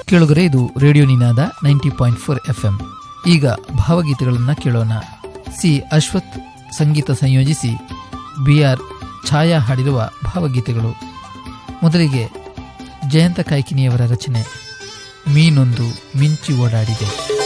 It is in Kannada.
ಕೇಳುಗರೆ, ಇದು ರೇಡಿಯೋ ನಿನಾದ 90.4 FM. ಈಗ ಭಾವಗೀತೆಗಳನ್ನು ಕೇಳೋಣ. ಸಿ ಅಶ್ವಥ್ ಸಂಗೀತ ಸಂಯೋಜಿಸಿ BR ಛಾಯಾ ಹಾಡಿರುವ ಭಾವಗೀತೆಗಳು. ಮೊದಲಿಗೆ ಜಯಂತ ಕಾಯ್ಕಿನಿಯವರ ರಚನೆ, ಮೀನೊಂದು ಮಿಂಚಿ ಓಡಾಡಿದೆ.